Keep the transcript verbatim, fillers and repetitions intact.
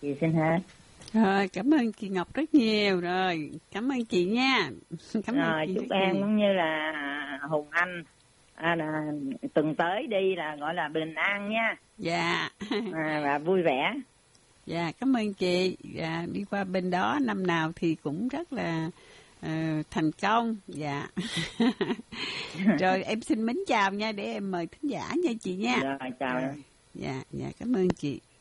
Chị xin hết. Rồi, cảm ơn chị Ngọc rất nhiều. Rồi, cảm ơn chị nha. Cảm Rồi, ơn chị chúc rất em nhiều. cũng như là Hùng Anh à, là tuần tới đi là gọi là bình an nha. Dạ. À, và vui vẻ. Dạ, cảm ơn chị. Dạ, đi qua bên đó năm nào thì cũng rất là uh, thành công. Dạ. Rồi, em xin mến chào nha, để em mời thính giả nha chị nha. Rồi, chào Rồi. em. Dạ, dạ, cảm ơn chị.